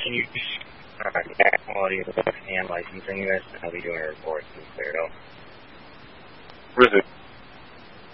Can you back quality of the left-hand licensing this? I'll be doing a report since cleared out. Resume.